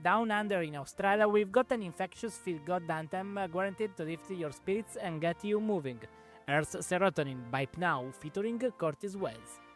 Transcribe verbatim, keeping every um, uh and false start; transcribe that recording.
Down under in Australia, we've got an infectious feel-good anthem uh, guaranteed to lift your spirits and get you moving. Earth's Serotonin by Pnau featuring Curtis Wells.